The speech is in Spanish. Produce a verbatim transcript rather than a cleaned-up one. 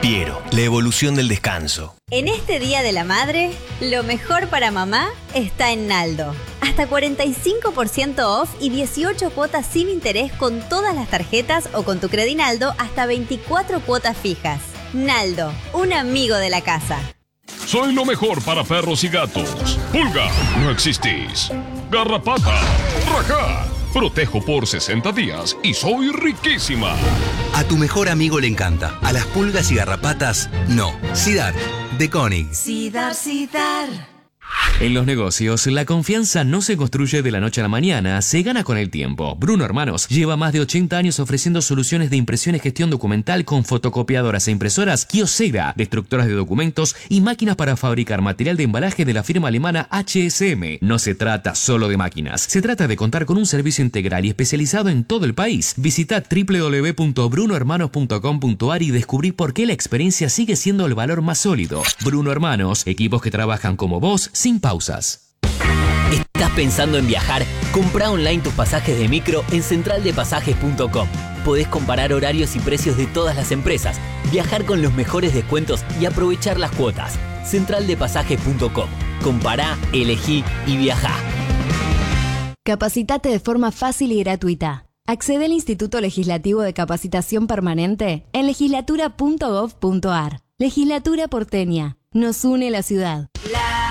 Piero, la evolución del descanso. En este Día de la Madre, lo mejor para mamá está en Naldo. Hasta cuarenta y cinco por ciento off y dieciocho cuotas sin interés con todas las tarjetas o con tu Credinaldo hasta veinticuatro cuotas fijas. Naldo, un amigo de la casa. Soy lo mejor para perros y gatos. Pulga, no existís. Garrapata, rajá. Protejo por sesenta días y soy riquísima. A tu mejor amigo le encanta. A las pulgas y garrapatas, no. Sidar, de Koenig. Sidar, Sidar. En los negocios, la confianza no se construye de la noche a la mañana, se gana con el tiempo. Bruno Hermanos lleva más de ochenta años ofreciendo soluciones de impresión y gestión documental con fotocopiadoras e impresoras Kyocera, destructoras de documentos y máquinas para fabricar material de embalaje de la firma alemana H S M. No se trata solo de máquinas, se trata de contar con un servicio integral y especializado en todo el país. Visita doble u doble u doble u punto bruno hermanos punto com punto a r y descubrí por qué la experiencia sigue siendo el valor más sólido. Bruno Hermanos, equipos que trabajan como vos sin pausas. ¿Estás pensando en viajar? Comprá online tus pasajes de micro en central de pasajes punto com. Podés comparar horarios y precios de todas las empresas, viajar con los mejores descuentos y aprovechar las cuotas. central de pasajes punto com. Compará, elegí y viajá. Capacitate de forma fácil y gratuita. Accede al Instituto Legislativo de Capacitación Permanente en legislatura punto gov punto a r. Legislatura porteña. Nos une la ciudad. La